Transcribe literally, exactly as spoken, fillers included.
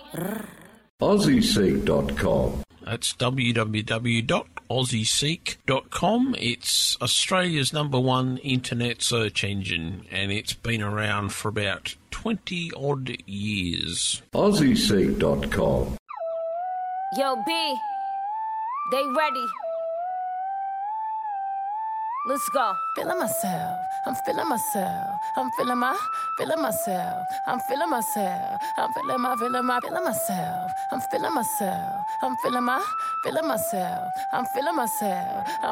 Aussie Seek dot com. That's w w w dot aussie seek dot com. It's Australia's number one internet search engine, and it's been around for about twenty odd years. Aussie Seek dot com. Yo, B, they ready. Let's go. Feeling myself, I'm feeling myself, I'm feeling my, feeling myself, I'm feeling myself, I'm feeling my, feeling my, feeling myself, I'm feeling myself, I'm feeling my, feeling myself, I'm feeling myself. I'm